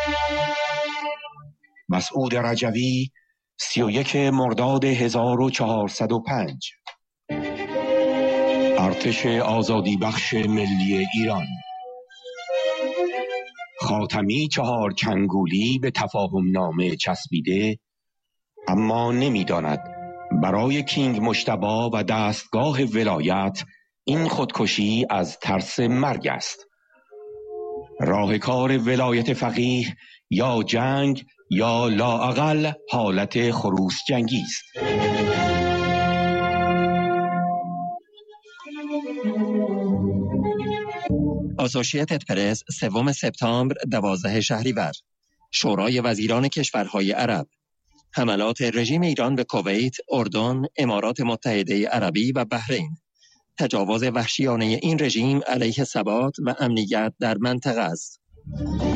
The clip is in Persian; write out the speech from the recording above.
مسعود رجوی 31 مرداد 1405. ارتش آزادی بخش ملی ایران. خاتمی 4 کنگولی به تفاهم نامه چسبیده، اما نمی‌داند برای کینگ مجتبی و دستگاه ولایت این خودکشی از ترس مرگ است. راه کار ولایت فقیه یا جنگ یا لااقل حالت خروس جنگی است. آسوشیتد پرس 3 سپتامبر 12 شهریور. شورای وزیران کشورهای عرب. حملات رژیم ایران به کویت، اردن، امارات متحده عربی و بحرین. تجاوز وحشیانه این رژیم علیه ثبات و امنیت در منطقه است.